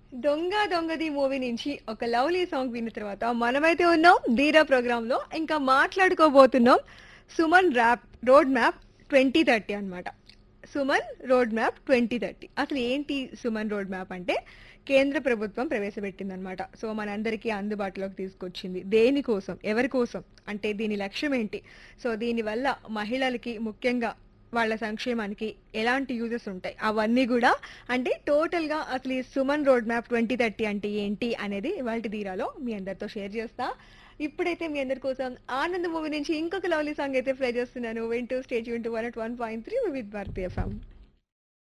దొంగ దొంగది మూవీ నుంచి ఒక లవ్లీ సాంగ్ విన్న తర్వాత మనమైతే ఉన్నాం ధీరా ప్రోగ్రామ్ లో ఇంకా మాట్లాడుకోబోతున్నాం సుమన్ రోడ్ మ్యాప్ 2030 అన్నమాట. సుమన్ రోడ్ మ్యాప్ 2030 అసలు ఏంటి సుమన్ రోడ్ మ్యాప్ అంటే కేంద్ర ప్రభుత్వం ప్రవేశపెట్టిందనమాట. సో మనందరికీ అందుబాటులోకి తీసుకొచ్చింది. దేనికోసం, ఎవరి కోసం అంటే దీని లక్ష్యం ఏంటి? సో దీనివల్ల మహిళలకి ముఖ్యంగా వాళ్ళ సంక్షేమానికి ఎలాంటి యూజెస్ ఉంటాయి అవన్నీ కూడా అంటే టోటల్ గా అసలు ఈ సుమన్ రోడ్ మ్యాప్ 2030 అంటే ఏంటి అనేది ఇవాళ ధీరాలో మీ అందరితో షేర్ చేస్తా. ఇప్పుడైతే మీ అందరి కోసం ఆనంద్ మూవీ నుంచి ఇంకొక లవ్లీ సాంగ్ అయితే ప్లే చేస్తున్నాను. వింటూ state Yoon to 101.3 with Bharatiya FM.